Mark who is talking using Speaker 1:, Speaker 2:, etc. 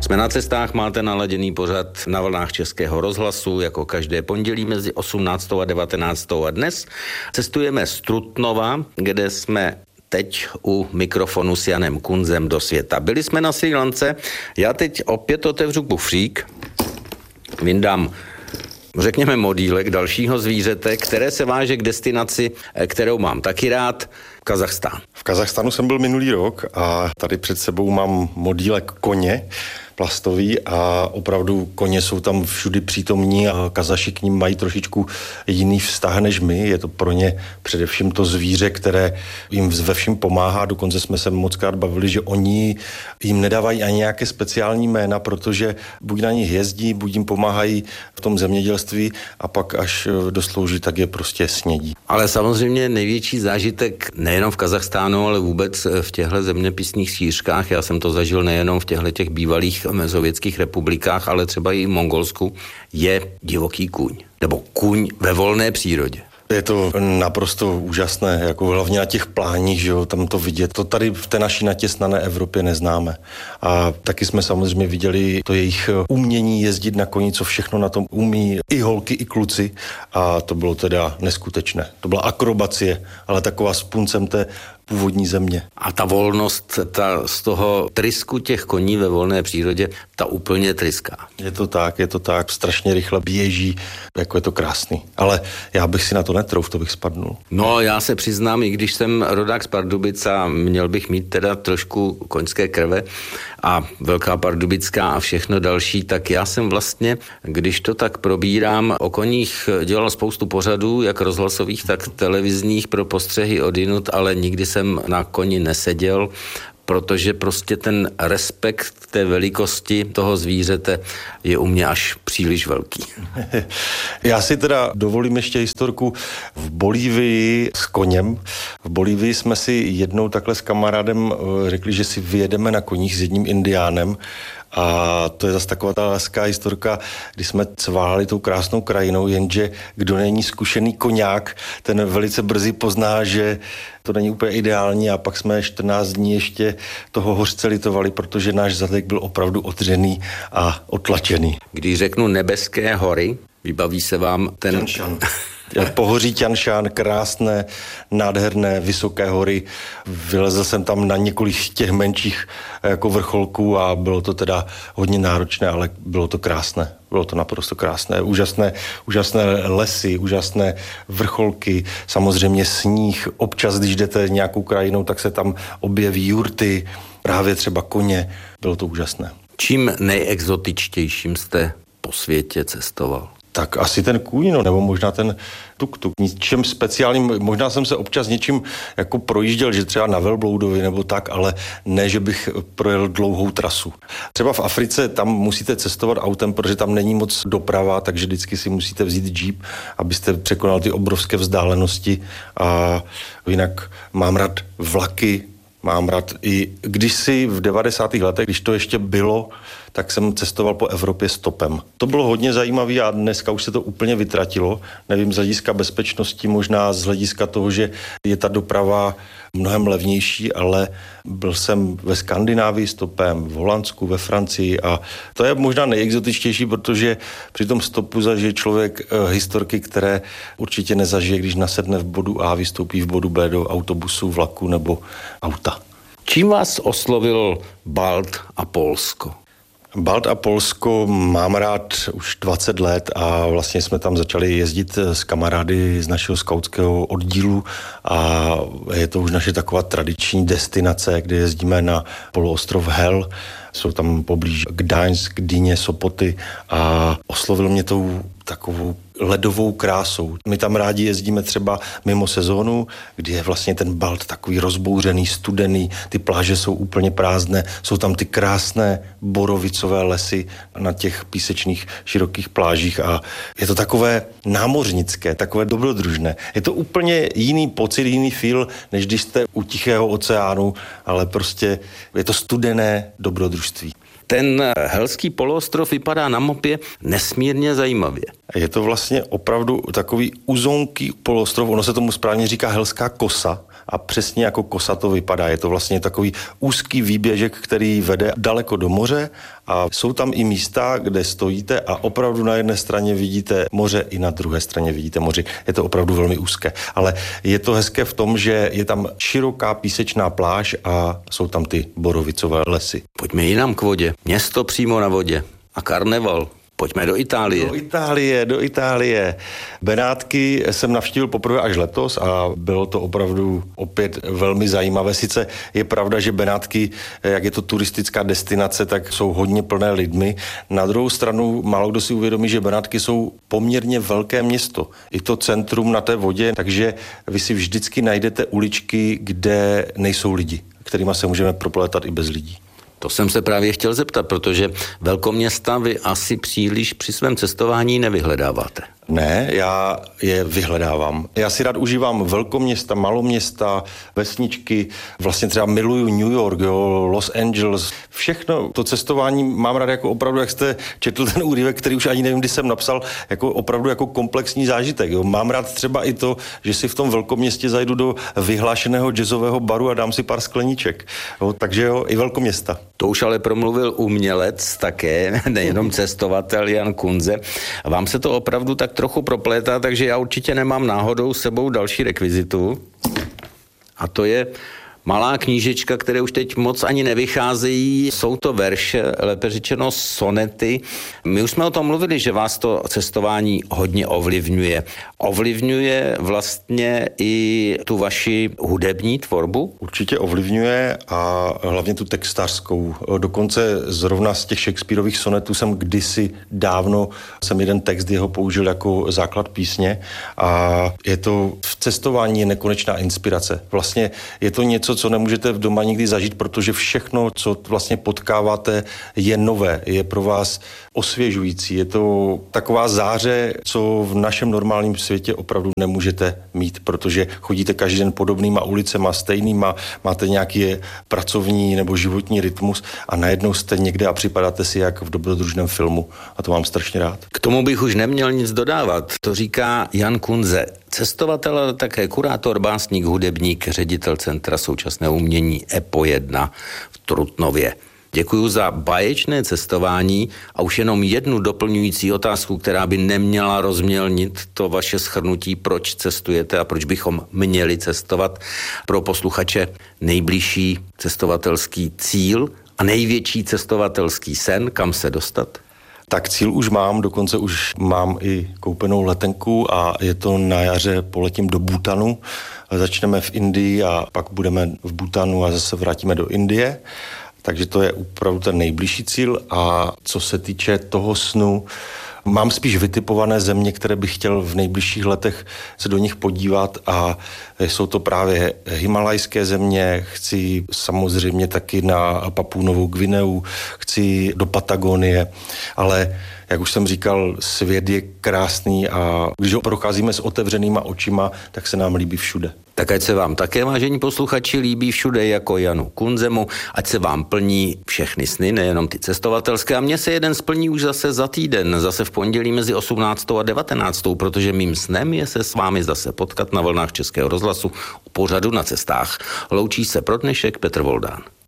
Speaker 1: Jsme na cestách, máte naladěný pořad na vlnách Českého rozhlasu, jako každé pondělí mezi 18. a 19. a dnes cestujeme z Trutnova, kde jsme teď u mikrofonu s Janem Kunzem do světa. Byli jsme na Srí Lance, já teď opět otevřu kufřík, vyndám, řekněme, modílek dalšího zvířete, které se váže k destinaci, kterou mám taky rád, Kazachstán.
Speaker 2: V Kazachstánu jsem byl minulý rok a tady před sebou mám modílek koně plastový a opravdu koně jsou tam všudy přítomní a Kazaši k ním mají trošičku jiný vztah než my. Je to pro ně především to zvíře, které jim ve všem pomáhá. Dokonce jsme se mockrát bavili, že oni jim nedávají ani nějaké speciální jména, protože buď na nich jezdí, buď jim pomáhají v tom zemědělství a pak až doslouží, tak je prostě snědí.
Speaker 1: Ale samozřejmě největší zážitek nejenom v Kazachstánu, ale vůbec v těchto zeměpisných šířkách. Já jsem to zažil nejenom v těchto bývalých sovětských republikách, ale třeba i v Mongolsku, je divoký kůň. Nebo kůň ve volné přírodě.
Speaker 2: Je to naprosto úžasné, jako hlavně na těch pláních, že jo, tam to vidět. To tady v té naší natěsnané Evropě neznáme. A taky jsme samozřejmě viděli to jejich umění jezdit na koni, co všechno na tom umí i holky, i kluci. A to bylo teda neskutečné. To byla akrobacie, ale taková s puncem té původní země.
Speaker 1: A ta volnost, z toho trysku těch koní ve volné přírodě, ta úplně tryská.
Speaker 2: Je to tak, strašně rychle běží, jako je to krásný. Ale já bych si na to netrouf, to bych spadnul.
Speaker 1: No, já se přiznám, i když jsem rodák z Pardubic a měl bych mít teda trošku koňské krve a Velká Pardubická a všechno další, tak já jsem vlastně, když to tak probírám, o koních dělal spoustu pořadů, jak rozhlasových, tak televizních pro postřehy odjinud, ale nikdy jsem na koni neseděl, protože prostě ten respekt k té velikosti toho zvířete je u mě až příliš velký.
Speaker 2: Já si teda dovolím ještě historku v Bolívii s koněm. V Bolívii jsme si jednou takhle s kamarádem řekli, že si vyjedeme na koních s jedním indiánem. A to je zase taková ta hezká historka, kdy jsme cválali tou krásnou krajinou, jenže kdo není zkušený koňák, ten velice brzy pozná, že to není úplně ideální a pak jsme 14 dní ještě toho hořce litovali, protože náš zadek byl opravdu odřený a otlačený.
Speaker 1: Když řeknu nebeské hory, vybaví se vám ten...
Speaker 2: Pohoří Ťanšán, krásné, nádherné, vysoké hory. Vylezl jsem tam na několik těch menších jako vrcholků a bylo to teda hodně náročné, ale bylo to krásné. Bylo to naprosto krásné. Úžasné lesy, úžasné vrcholky, samozřejmě sníh. Občas, když jdete nějakou krajinou, tak se tam objeví jurty, právě třeba koně. Bylo to úžasné.
Speaker 1: Čím nejexotičtějším jste po světě cestoval?
Speaker 2: Tak asi ten kůň, nebo možná ten tuk-tuk. Ničem speciálním, možná jsem se občas něčím jako projížděl, že třeba na velbloudovi nebo tak, ale ne, že bych projel dlouhou trasu. Třeba v Africe tam musíte cestovat autem, protože tam není moc doprava, takže vždycky si musíte vzít džíp, abyste překonal ty obrovské vzdálenosti. A jinak mám rád vlaky, mám rád i kdysi v 90. letech, když to ještě bylo, tak jsem cestoval po Evropě stopem. To bylo hodně zajímavé a dneska už se to úplně vytratilo. Nevím, z hlediska bezpečnosti, možná z hlediska toho, že je ta doprava mnohem levnější, ale byl jsem ve Skandinávii stopem, v Holandsku, ve Francii a to je možná nejexotičtější, protože při tom stopu zažije člověk historky, které určitě nezažije, když nasedne v bodu A, vystoupí v bodu B do autobusu, vlaku nebo auta.
Speaker 1: Čím vás oslovil Balt a Polsko?
Speaker 2: Balt a Polsko mám rád už 20 let a vlastně jsme tam začali jezdit s kamarády z našeho skautského oddílu a je to už naše taková tradiční destinace, kde jezdíme na poloostrov Hel. Jsou tam poblíž Gdaňsk, Dyně, Sopoty a oslovil mě tou takovou ledovou krásou. My tam rádi jezdíme třeba mimo sezónu, kdy je vlastně ten Balt takový rozbouřený, studený, ty pláže jsou úplně prázdné, jsou tam ty krásné borovicové lesy na těch písečných širokých plážích a je to takové námořnické, takové dobrodružné. Je to úplně jiný pocit, jiný feel, než když jste u Tichého oceánu, ale prostě je to studené dobrodružství.
Speaker 1: Ten helský poloostrov vypadá na mapě nesmírně zajímavě.
Speaker 2: Je to vlastně opravdu takový uzonký poloostrov, ono se tomu správně říká helská kosa a přesně jako kosa to vypadá. Je to vlastně takový úzký výběžek, který vede daleko do moře a jsou tam i místa, kde stojíte a opravdu na jedné straně vidíte moře i na druhé straně vidíte moře. Je to opravdu velmi úzké, ale je to hezké v tom, že je tam široká písečná pláž a jsou tam ty borovicové lesy.
Speaker 1: Pojďme jinam k vodě. Město přímo na vodě a karneval. Pojďme do Itálie.
Speaker 2: Do Itálie. Benátky jsem navštívil poprvé až letos a bylo to opravdu opět velmi zajímavé. Sice je pravda, že Benátky, jak je to turistická destinace, tak jsou hodně plné lidmi. Na druhou stranu málo kdo si uvědomí, že Benátky jsou poměrně velké město. I to centrum na té vodě, takže vy si vždycky najdete uličky, kde nejsou lidi, kterýma se můžeme proplétat i bez lidí.
Speaker 1: To jsem se právě chtěl zeptat, protože velkoměsta vy asi příliš při svém cestování nevyhledáváte.
Speaker 2: Ne, já je vyhledávám. Já si rád užívám velkoměsta, maloměsta, vesničky. Vlastně třeba miluju New York, Los Angeles. Všechno to cestování mám rád jako opravdu, jak jste četl ten úryvek, který už ani nevím, kdy jsem napsal, jako opravdu jako komplexní zážitek. Mám rád třeba i to, že si v tom velkoměstě zajdu do vyhlášeného jazzového baru a dám si pár skleníček. Takže i velkoměsta.
Speaker 1: To už ale promluvil umělec také, nejenom cestovatel Jan Kunze. Vám se to opravdu tak trochu proplétá, takže já určitě nemám náhodou s sebou další rekvizitu. A to je malá knížečka, které už teď moc ani nevycházejí. Jsou to verše, lépe řečeno sonety. My už jsme o tom mluvili, že vás to cestování hodně ovlivňuje. Ovlivňuje vlastně i tu vaši hudební tvorbu?
Speaker 2: Určitě ovlivňuje a hlavně tu textařskou. Dokonce zrovna z těch Shakespearových sonetů jsem kdysi dávno jeden text jeho použil jako základ písně a je to v cestování je nekonečná inspirace. Vlastně je to něco, co nemůžete v doma nikdy zažít, protože všechno, co vlastně potkáváte, je nové, je pro vás osvěžující. Je to taková záře, co v našem normálním světě opravdu nemůžete mít, protože chodíte každý den podobnýma ulicema, stejnýma, máte nějaký pracovní nebo životní rytmus a najednou jste někde a připadáte si jak v dobrodružném filmu a to mám strašně rád.
Speaker 1: K tomu bych už neměl nic dodávat. To říká Jan Kunze, cestovatel, ale také kurátor, básník, hudebník, ředitel Centra současného umění EPO 1 v Trutnově. Děkuji za báječné cestování a už jenom jednu doplňující otázku, která by neměla rozmělnit to vaše shrnutí, proč cestujete a proč bychom měli cestovat. Pro posluchače nejbližší cestovatelský cíl a největší cestovatelský sen, kam se dostat?
Speaker 2: Tak cíl už mám, dokonce už mám i koupenou letenku a je to na jaře, poletím do Bhutanu. Začneme v Indii a pak budeme v Bhutanu a zase vrátíme do Indie. Takže to je opravdu ten nejbližší cíl a co se týče toho snu, mám spíš vytipované země, které bych chtěl v nejbližších letech se do nich podívat a jsou to právě himalajské země, chci samozřejmě taky na Papuu Novou Gvineu, chci do Patagonie, ale jak už jsem říkal, svět je krásný a když ho procházíme s otevřenýma očima, tak se nám líbí všude.
Speaker 1: Tak ať se vám také, vážení posluchači, líbí všude jako Janu Kunzemu, ať se vám plní všechny sny, nejenom ty cestovatelské. A mně se jeden splní už zase za týden, zase v pondělí mezi 18. a 19., protože mým snem je se s vámi zase potkat na vlnách Českého rozhlasu u pořadu Na cestách. Loučí se pro dnešek Petr Voldán.